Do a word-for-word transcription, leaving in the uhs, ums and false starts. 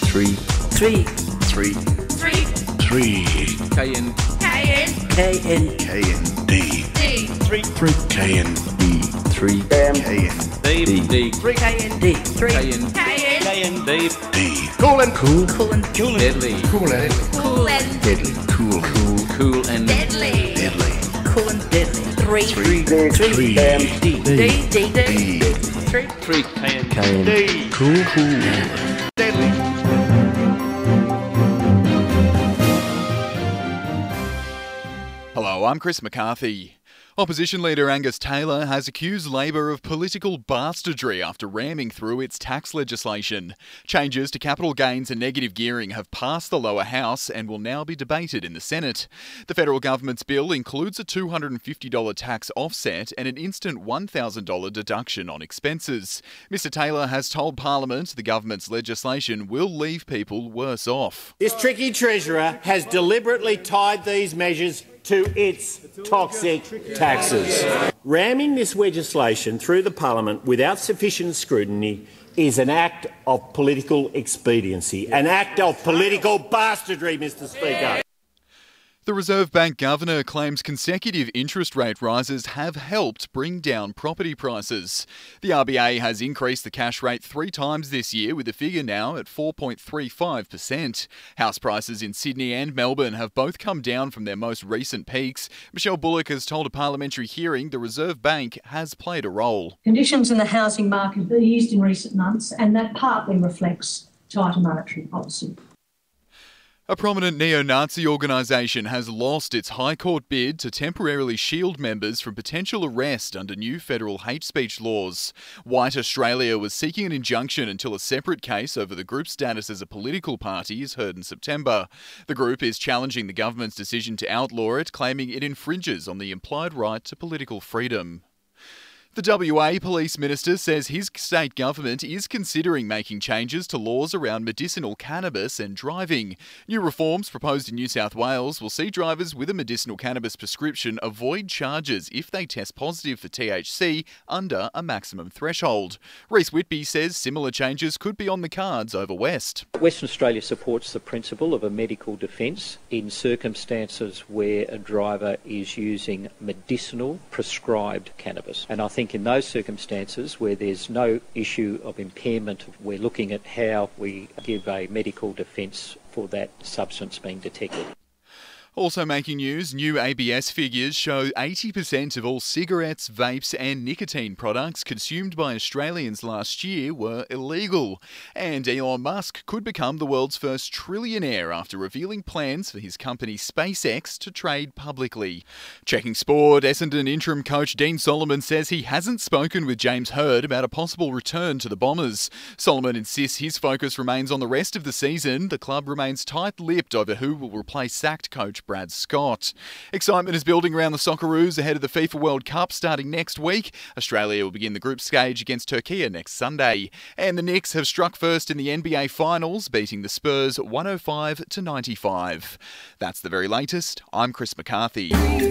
Three. Three. Three. Three. Three. K N. K N. K N. K N D. D. Three. Three. K N D. Three. K N D. D. D. Three. K N D. Three. K N. K N. K N. D. D. Cool and Cool. Cool and cool and deadly. Cool and cool and deadly. Cool. Cool. Cool and deadly. Deadly. Cool and deadly. Three. Three. Three. Three. D. D. D. D. D. Three. Three. K N. K N D. Cool. Cool. Deadly. Hello, I'm Chris McCarthy. Opposition leader Angus Taylor has accused Labor of political bastardry after ramming through its tax legislation. Changes to capital gains and negative gearing have passed the lower house and will now be debated in the Senate. The federal government's bill includes a two hundred fifty dollars tax offset and an instant one thousand dollars deduction on expenses. Mr Taylor has told Parliament the government's legislation will leave people worse off. This tricky Treasurer has deliberately tied these measures to its toxic taxes. Ramming this legislation through the Parliament without sufficient scrutiny is an act of political expediency, an act of political bastardry, Mr Speaker. The Reserve Bank Governor claims consecutive interest rate rises have helped bring down property prices. The R B A has increased the cash rate three times this year, with the figure now at four point three five percent. House prices in Sydney and Melbourne have both come down from their most recent peaks. Michelle Bullock has told a parliamentary hearing the Reserve Bank has played a role. Conditions in the housing market have eased in recent months, and that partly reflects tighter monetary policy. A prominent neo-Nazi organisation has lost its High Court bid to temporarily shield members from potential arrest under new federal hate speech laws. White Australia was seeking an injunction until a separate case over the group's status as a political party is heard in September. The group is challenging the government's decision to outlaw it, claiming it infringes on the implied right to political freedom. The W A Police Minister says his state government is considering making changes to laws around medicinal cannabis and driving. New reforms proposed in New South Wales will see drivers with a medicinal cannabis prescription avoid charges if they test positive for T H C under a maximum threshold. Reece Whitby says similar changes could be on the cards over West. Western Australia supports the principle of a medical defence in circumstances where a driver is using medicinal prescribed cannabis. And I think in those circumstances where there's no issue of impairment, we're looking at how we give a medical defence for that substance being detected. Also making news, new A B S figures show eighty percent of all cigarettes, vapes and nicotine products consumed by Australians last year were illegal. And Elon Musk could become the world's first trillionaire after revealing plans for his company SpaceX to trade publicly. Checking sport, Essendon interim coach Dean Solomon says he hasn't spoken with James Hird about a possible return to the Bombers. Solomon insists his focus remains on the rest of the season. The club remains tight-lipped over who will replace sacked coach Brad Scott. Excitement is building around the Socceroos ahead of the FIFA World Cup starting next week. Australia will begin the group stage against Turkey next Sunday. And the Knicks have struck first in the N B A Finals, beating the Spurs one oh five to ninety-five. That's the very latest. I'm Chris McCarthy.